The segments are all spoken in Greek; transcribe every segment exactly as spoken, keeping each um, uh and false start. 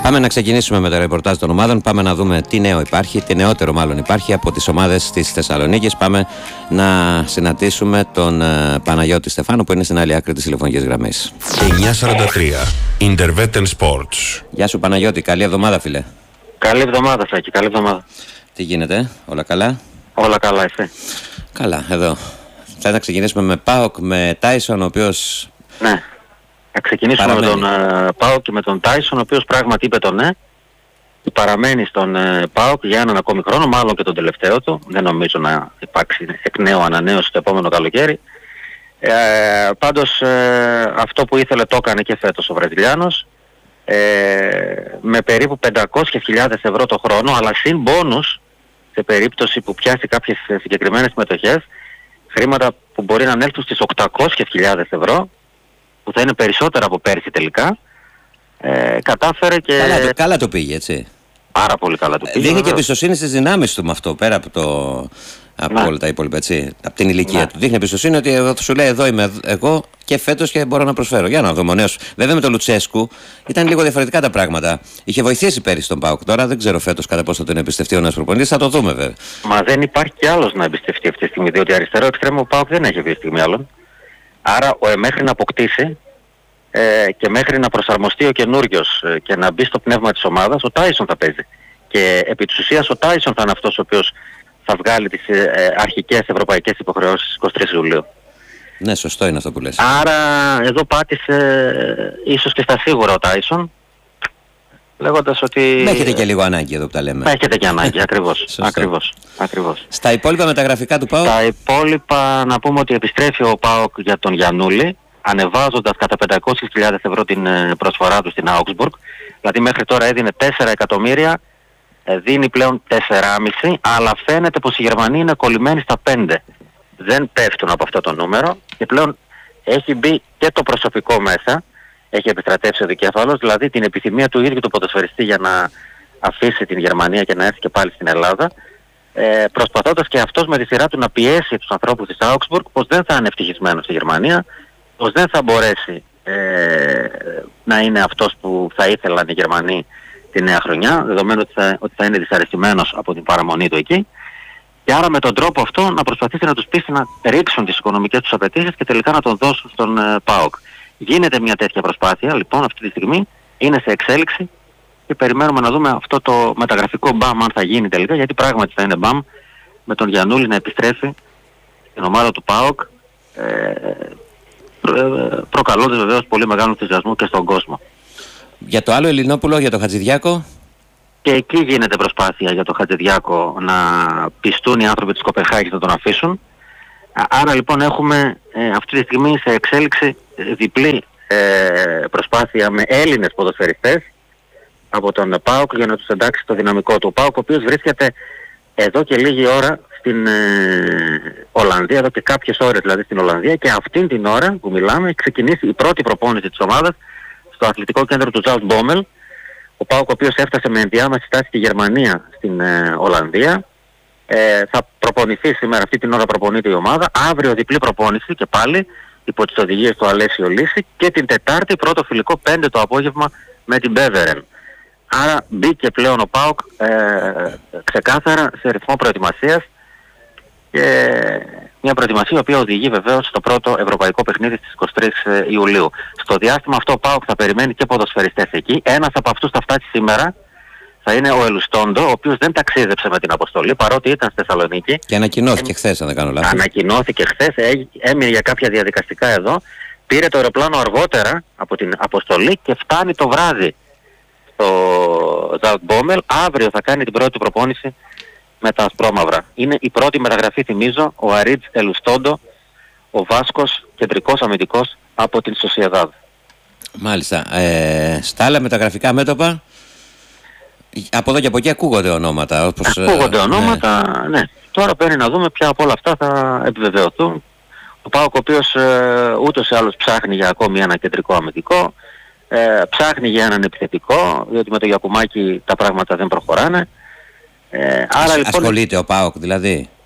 Πάμε να ξεκινήσουμε με το ρεπορτάζ των ομάδων. Πάμε να δούμε τι νέο υπάρχει, τι νεότερο μάλλον υπάρχει από τις ομάδες της Θεσσαλονίκης. Πάμε να συναντήσουμε τον uh, Παναγιώτη Στεφάνο που είναι στην άλλη άκρη της τηλεφωνικής γραμμής. εννιακόσια σαράντα τρία Intervetten Sports. Γεια σου Παναγιώτη, καλή εβδομάδα φίλε. Καλή εβδομάδα Σάκη, καλή εβδομάδα. Τι γίνεται, όλα καλά? Όλα καλά, εσύ? Καλά, εδώ. Θα να ξεκινήσουμε με ΠΑΟΚ, με Τάισον, ο οποίος... Ναι, θα ξεκινήσουμε παραμένει. με τον uh, ΠΑΟΚ και με τον Τάισον, ο οποίος πράγματι είπε το ναι. Παραμένει στον uh, ΠΑΟΚ για έναν ακόμη χρόνο, μάλλον και τον τελευταίο του. Δεν νομίζω να υπάρξει εκ νέου ανανέωση το επόμενο καλοκαίρι. Ε, πάντως ε, αυτό που ήθελε το έκανε και φέτος ο Βραζιλιάνος. Ε, με περίπου πεντακόσιες χιλιάδες ευρώ το χρόνο, αλλά συν μπόνους σε περίπτωση που πιάσει κάποιες συγκεκριμένες συμμετοχές, χρήματα που μπορεί να ανέλθουν στις οκτακόσιες χιλιάδες ευρώ, που θα είναι περισσότερα από πέρσι τελικά, ε, κατάφερε και... Καλά το, καλά το πήγε, έτσι. Πάρα πολύ καλά το πήγε. Δείχνει και εμπιστοσύνη στις δυνάμεις του με αυτό, πέρα από, το, από ναι. όλα τα υπόλοιπα, έτσι, από την ηλικία ναι. του. Δείχνει εμπιστοσύνη ότι εδώ, σου λέει εδώ είμαι εγώ και φέτος και μπορώ να προσφέρω. Για να δούμε ο νέος. Βέβαια με τον Λουτσέσκου ήταν λίγο διαφορετικά τα πράγματα. Είχε βοηθήσει πέρυσι τον ΠΑΟΚ. Τώρα δεν ξέρω φέτος κατά πόσο τον εμπιστευτεί ο νέος προπονητής. Θα το δούμε βέβαια. Μα δεν υπάρχει κι άλλος να εμπιστευτεί αυτή τη στιγμή. Διότι αριστερό εξτρέμο ο ΠΑΟΚ δεν έχει αυτή τη στιγμή άλλον. Άρα ο, μέχρι να αποκτήσει ε, και μέχρι να προσαρμοστεί ο καινούριος ε, και να μπει στο πνεύμα της ομάδας, ο Τάισον θα παίζει. Και επί της ουσίας ο Τάισον θα είναι αυτός ο οποίος θα βγάλει τις ε, αρχικές ευρωπαϊκές υποχρεώσεις εικοστή τρίτη Ιουλίου. Ναι, σωστό είναι αυτό που λες. Άρα εδώ πάτησε ε, ίσως και στα σίγουρα ο Τάισον, λέγοντας ότι... Με έχετε και λίγο ανάγκη εδώ που τα λέμε. Με έχετε και ανάγκη, ακριβώς, ακριβώς, ακριβώς. Στα υπόλοιπα μεταγραφικά του ΠΑΟΚ. Στα υπόλοιπα να πούμε ότι επιστρέφει ο ΠΑΟΚ για τον Γιαννούλη, ανεβάζοντας κατά πεντακόσιες χιλιάδες ευρώ την προσφορά του στην Augsburg. Δηλαδή μέχρι τώρα έδινε τέσσερα εκατομμύρια, δίνει πλέον τέσσερα κόμμα πέντε, αλλά φαίνεται πως οι Γερμανοί είναι κολλημένοι στα πέντε. Δεν πέφτουν από αυτό το νούμερο και πλέον έχει μπει και το προσωπικό μέσα, έχει επιστρατεύσει ο δικέφαλος, δηλαδή την επιθυμία του ίδιου του ποδοσφαιριστή για να αφήσει την Γερμανία και να έρθει και πάλι στην Ελλάδα, ε, προσπαθώντας και αυτός με τη σειρά του να πιέσει τους ανθρώπους της Augsburg πως δεν θα είναι ευτυχισμένος στη Γερμανία, πως δεν θα μπορέσει ε, να είναι αυτός που θα ήθελαν οι Γερμανοί τη νέα χρονιά, δεδομένου ότι θα, ότι θα είναι δυσαρεστημένος από την παραμονή του εκεί. Και άρα με τον τρόπο αυτό να προσπαθήσει να τους πείσει να ρίξουν τις οικονομικές τους απαιτήσεις και τελικά να τον δώσουν στον ε, ΠΑΟΚ. Γίνεται μια τέτοια προσπάθεια, λοιπόν αυτή τη στιγμή είναι σε εξέλιξη και περιμένουμε να δούμε αυτό το μεταγραφικό μπαμ αν θα γίνει τελικά, γιατί πράγματι θα είναι μπαμ με τον Γιαννούλη να επιστρέφει στην ομάδα του ΠΑΟΚ, ε, προ, προκαλώντας βεβαίως πολύ μεγάλο ενθουσιασμό και στον κόσμο. Για το άλλο Ελληνόπουλο, για το Χατζηδιάκο. Και εκεί γίνεται προσπάθεια για τον Χατζηδιάκο να πιστούν οι άνθρωποι της Κοπενχάγης να τον αφήσουν. Άρα λοιπόν έχουμε ε, αυτή τη στιγμή σε εξέλιξη διπλή ε, προσπάθεια με Έλληνες ποδοσφαιριστές από τον ΠΑΟΚ για να τους εντάξει στο δυναμικό του. Ο ΠΑΟΚ ο οποίος βρίσκεται εδώ και λίγη ώρα στην ε, Ολλανδία, εδώ και κάποιες ώρες δηλαδή στην Ολλανδία, και αυτήν την ώρα που μιλάμε έχει ξεκινήσει η πρώτη προπόνηση της ομάδας στο αθλητικό κέντρο του Ζάουτ Μπόμελ. Ο ΠΑΟΚ ο οποίος έφτασε με ενδιάμεση στάση στη Γερμανία στην ε, Ολλανδία. Ε, θα προπονηθεί σήμερα, αυτή την ώρα προπονείται η ομάδα. Αύριο διπλή προπόνηση και πάλι υπό τις οδηγίες του Αλέσιο Λύση, και την Τετάρτη πρώτο φιλικό πέντε το απόγευμα με την Μπέβερεν. Άρα μπήκε πλέον ο ΠΑΟΚ ε, ξεκάθαρα σε ρυθμό προετοιμασίας, και μια προετοιμασία η οποία οδηγεί βεβαίως στο πρώτο ευρωπαϊκό παιχνίδι στις εικοστή τρίτη Ιουλίου. Στο διάστημα αυτό ο ΠΑΟΚ θα περιμένει και ποδοσφαιριστές εκεί. Ένας από αυτούς θα φτάσει σήμερα, θα είναι ο Ελουστόντο, ο οποίος δεν ταξίδεψε με την αποστολή παρότι ήταν στη Θεσσαλονίκη. Και ανακοινώθηκε ε, χθες, αν δεν κάνω λάθος. Ανακοινώθηκε χθες, έ, έμεινε για κάποια διαδικαστικά εδώ, πήρε το αεροπλάνο αργότερα από την αποστολή και φτάνει το βράδυ στο Ζάουτ Μπόμελ. Αύριο θα κάνει την πρώτη προπόνηση με τα ασπρόμαυρα. Είναι η πρώτη μεταγραφή, θυμίζω, ο Αρίτς Ελουστόντο, ο Βάσκος, κεντρικός αμυντικός από την Σοσιεδάδ. Μάλιστα. Ε, στα άλλα μεταγραφικά μέτωπα, από εδώ και από εκεί ακούγονται ονόματα. Όπως, ακούγονται ονόματα, ναι. ναι. Τώρα πρέπει να δούμε ποια από όλα αυτά θα επιβεβαιωθούν. Ο ΠΑΟΚ ο οποίος ε, ούτως ή άλλως ψάχνει για ακόμη ένα κεντρικό αμυντικό, ε, ψάχνει για έναν επιθετικό, διότι με το Γιακουμάκη τα πράγματα δεν προχωράνε. Ε, άρα, Ασ, λοιπόν, ασχολείται ο ΠΑΟΚ δηλαδή.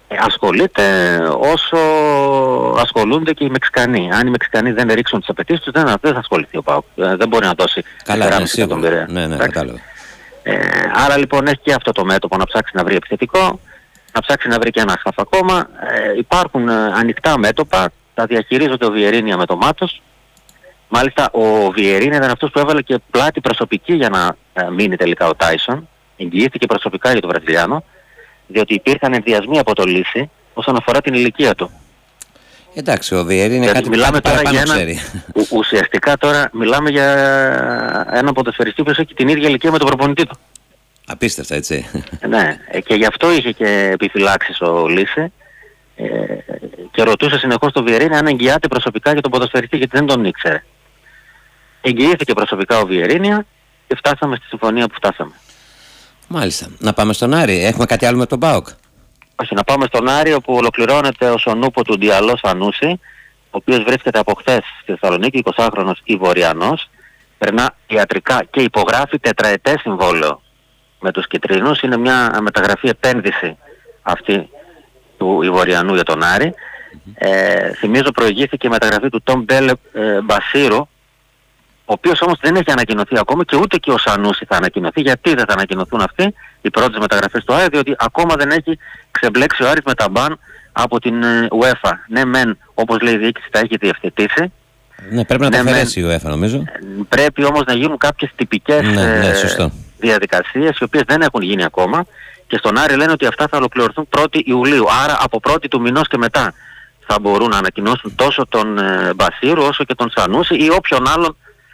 ασχολείται όσο ασχολούνται και οι Μεξικανοί. Αν οι Μεξικανοί δεν ρίξουν τις απαιτήσεις τους, δεν, δεν θα ασχοληθεί ο ΠΑΟΚ. Δεν μπορεί να δώσει καλά, ναι, σίγουρα. Ναι, ναι, κατάλαβα. Ε, άρα λοιπόν έχει και αυτό το μέτωπο να ψάξει να βρει επιθετικό, να ψάξει να βρει και ένα χαφ ακόμα. Ε, υπάρχουν ε, ανοιχτά μέτωπα, τα διαχειρίζονται ο Βιερίνια με το Μάτος. Μάλιστα ο Βιερίνια ήταν αυτός που έβαλε και πλάτη προσωπική για να ε, μείνει τελικά ο Τάισον. Εγγυήθηκε προσωπικά για τον Βραζιλιάνο, διότι υπήρχαν ενδιασμοί από το Λύση όσον αφορά την ηλικία του. Εντάξει, ο Βιερίνια είναι κάτι, μιλάμε κάτι τώρα για ένα, ξέρει. Ο, ουσιαστικά τώρα μιλάμε για ένα ποδοσφαιριστή που έχει την ίδια ηλικία με τον προπονητή του. Απίστευτα, έτσι. Ναι, και γι' αυτό είχε και επιφυλάξεις ο Λύση ε, και ρωτούσε συνεχώς τον Βιερίνια αν εγγυάται προσωπικά για τον ποδοσφαιριστή, γιατί δεν τον ήξερε. Εγγυήθηκε προσωπικά ο Βιερίνια και φτάσαμε στη συμφωνία που φτάσαμε. Μάλιστα. Να πάμε στον Άρη. Έχουμε κάτι άλλο με τον ΠΑΟΚ? Όχι, να πάμε στον Άρη, όπου ολοκληρώνεται ο Σονούπο του Ντιαλό Σανούση, ο οποίος βρίσκεται από χθες στη Θεσσαλονίκη, εικοσάχρονος Ivoriανός, περνά ιατρικά και υπογράφει τετραετές συμβόλαιο με τους Κιτρίνους. Είναι μια μεταγραφή επένδυση αυτή του Ivoriανού για τον Άρη. Mm-hmm. Ε, θυμίζω προηγήθηκε η μεταγραφή του Τόμ Μπέλε ε, Μπασίρου, ο οποίος όμως δεν έχει ανακοινωθεί ακόμα και ούτε και ο Σανούση θα ανακοινωθεί. Γιατί δεν θα ανακοινωθούν αυτοί οι πρώτες μεταγραφές του Άρη? Διότι ακόμα δεν έχει ξεμπλέξει ο Άρης με τα μπαν από την UEFA. Ναι μεν, όπως λέει η διοίκηση, τα έχει διευθετήσει. Ναι, πρέπει να ναι, τα αφαιρέσει η UEFA νομίζω. Πρέπει όμως να γίνουν κάποιες τυπικές ναι, ναι, σωστό. διαδικασίες, οι οποίες δεν έχουν γίνει ακόμα. Και στον Άρη λένε ότι αυτά θα ολοκληρωθούν πρώτη Ιουλίου. Άρα από πρώτη του μηνός και μετά θα μπορούν να ανακοινώσουν τόσο τον ε, Μπασίρου όσο και τον Σανούση ή όποιον άλλον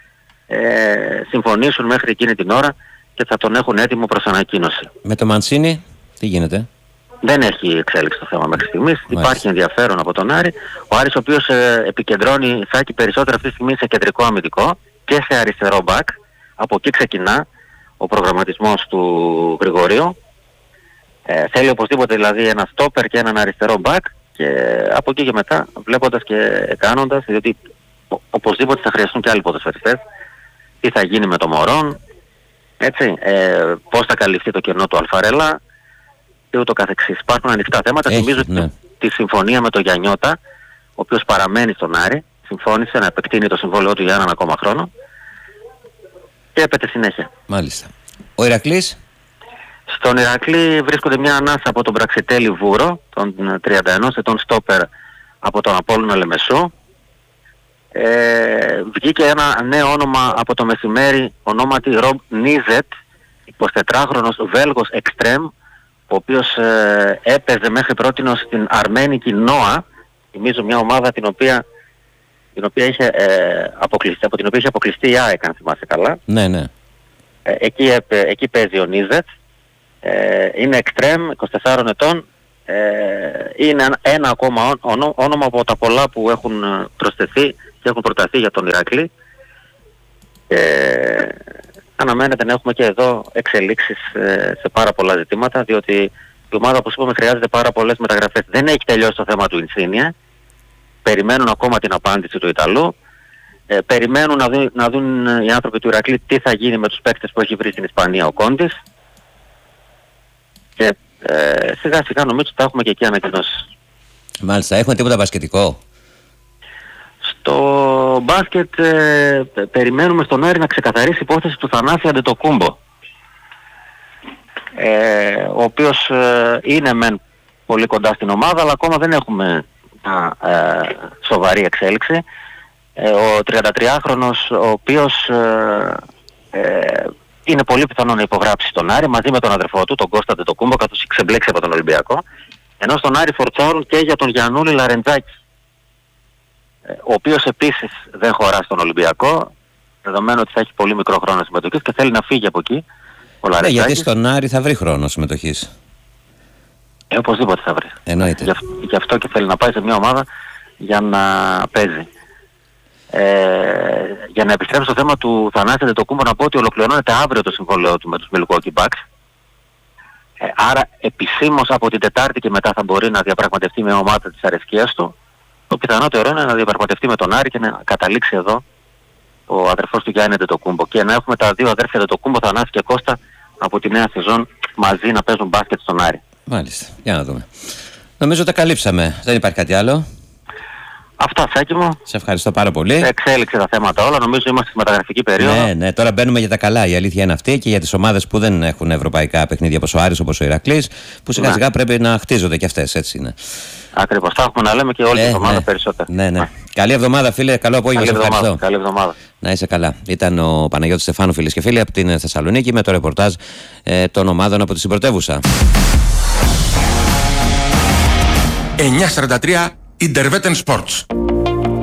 Ε, συμφωνήσουν μέχρι εκείνη την ώρα και θα τον έχουν έτοιμο προς ανακοίνωση. Με το Μαντσίνι τι γίνεται? Δεν έχει εξέλιξη το θέμα μέχρι στιγμής. Μάλιστα. Υπάρχει ενδιαφέρον από τον Άρη. Ο Άρης ο οποίος ε, επικεντρώνει Σάκη περισσότερο αυτή τη στιγμή σε κεντρικό αμυντικό και σε αριστερό μπακ. Από εκεί ξεκινά ο προγραμματισμός του Γρηγορίου. Ε, θέλει οπωσδήποτε δηλαδή ένα στόπερ και έναν αριστερό μπακ, και από εκεί και μετά βλέποντας και κάνοντας, διότι ο, οπωσδήποτε θα χρειαστούν και άλλοι ποδοσφαιριστές. Τι θα γίνει με το Μωρόν, έτσι, ε, πώς θα καλυφθεί το κενό του Αλφαρέλα και ούτω καθεξής. Υπάρχουν ανοιχτά θέματα. Έχει, Θυμίζω ναι. τη συμφωνία με τον Γιαννιώτα, ο οποίος παραμένει στον Άρη, συμφώνησε να επεκτείνει το συμβόλαιό του για έναν ακόμα χρόνο και έπεται συνέχεια. Μάλιστα. Ο Ηρακλής? Στον Ηρακλή βρίσκονται μια ανάσα από τον Πραξιτέλη Βούρο, τον τριάντα ενός ετών στόπερ από τον Απόλλωνα Λεμεσού. Ε, βγήκε ένα νέο όνομα από το μεσημέρι, ονόματι Ρομπ Νίζετ, εικοσιτετράχρονος Βέλγος εξτρέμ, ο οποίος ε, έπαιζε μέχρι πρότινος στην αρμένικη Νόα, θυμίζω μια ομάδα την οποία, την οποία είχε, ε, αποκλειστεί, από την οποία είχε αποκλειστεί η ΑΕΚ, αν θυμάσαι καλά. Ναι, ναι. Ε, εκεί, ε, εκεί παίζει ο Νίζετ, ε, είναι εξτρέμ, είκοσι τεσσάρων ετών. Ε, είναι ένα ακόμα όνο, όνομα από τα πολλά που έχουν προσθεθεί και έχουν προταθεί για τον Ηρακλή. Ε, αναμένεται να έχουμε και εδώ εξελίξεις ε, σε πάρα πολλά ζητήματα, διότι η ομάδα, όπως είπαμε, χρειάζεται πάρα πολλές μεταγραφές. Δεν έχει τελειώσει το θέμα του Ινσίνια. Περιμένουν ακόμα την απάντηση του Ιταλού. Ε, περιμένουν να δουν, να δουν οι άνθρωποι του Ηρακλή τι θα γίνει με τους παίκτες που έχει βρει στην Ισπανία ο Κόντις. Και ε, σιγά σιγά νομίζω ότι θα έχουμε και εκεί ανακοινώσεις. Μάλιστα. Έχουμε τίποτα μπασκετικό? Στο μπάσκετ ε, περιμένουμε στον Άρη να ξεκαθαρίσει η υπόθεση του Θανάση Αντετοκούμπο, ε, ο οποίος ε, είναι μεν πολύ κοντά στην ομάδα, αλλά ακόμα δεν έχουμε μια ε, σοβαρή εξέλιξη. Ε, ο τριαντατριάχρονος, ο οποίος ε, ε, είναι πολύ πιθανό να υπογράψει στον Άρη μαζί με τον αδερφό του, τον Κώστα Αντετοκούμπο, καθώς έχει ξεμπλέξει από τον Ολυμπιακό, ενώ στον Άρη φορτσάρουν και για τον Γιαννούλη Λαρεντζάκη, ο οποίος επίσης δεν χωρά στον Ολυμπιακό, δεδομένου ότι θα έχει πολύ μικρό χρόνο συμμετοχής και θέλει να φύγει από εκεί ο Λαρεντζάκης. Ναι, γιατί στον Άρη θα βρει χρόνο συμμετοχής. Ε, οπωσδήποτε θα βρει. Εννοείται. Γι' αυτό, γι' αυτό και θέλει να πάει σε μια ομάδα για να παίζει. Ε, για να επιστρέψω στο θέμα του Θανάση Αντετοκούμπο, να πω ότι ολοκληρώνεται αύριο το συμβόλαιό του με τους Milwaukee Bucks. Ε, άρα επισήμως από την Τετάρτη και μετά θα μπορεί να διαπραγματευτεί με ομάδα της αρεσκίας του. Το πιθανότερο είναι να διαπραγματευτεί με τον Άρη και να καταλήξει εδώ ο αδερφός του Γιάννη Αντετοκούμπο και να έχουμε τα δύο αδέρφια Αντετοκούμπο, Θανάση και Κώστα, από τη νέα σεζόν μαζί να παίζουν μπάσκετ στον Άρη. Μάλιστα. Για να δούμε. Νομίζω τα καλύψαμε. Δεν υπάρχει κάτι άλλο. Αυτά, Σάκη μου. Σε ευχαριστώ πάρα πολύ. Εξέλιξε τα θέματα όλα. Νομίζω είμαστε στη μεταγραφική περίοδο. Ναι, ναι, τώρα μπαίνουμε για τα καλά. Η αλήθεια είναι αυτή και για τις ομάδες που δεν έχουν ευρωπαϊκά παιχνίδια όπως ο Άρης, όπως ο Ηρακλής, που σιγά σιγά ναι. πρέπει να χτίζονται κι αυτές, έτσι είναι. Ακριβώς. Θα έχουμε να λέμε και όλη ε, την εβδομάδα ναι. περισσότερα. Ναι, ναι. Καλή εβδομάδα, φίλε. Καλό απόγευμα. Καλή εβδομάδα. Ευχαριστώ. Καλή εβδομάδα. Να είσαι καλά. Ήταν ο Παναγιώτης Στεφάνου, φίλες και φίλοι, από την Θεσσαλονίκη με το ρεπορτάζ ε, των ομάδων από τη συμπρωτεύουσα. εννιακόσια σαράντα τρία Intervetten Sports.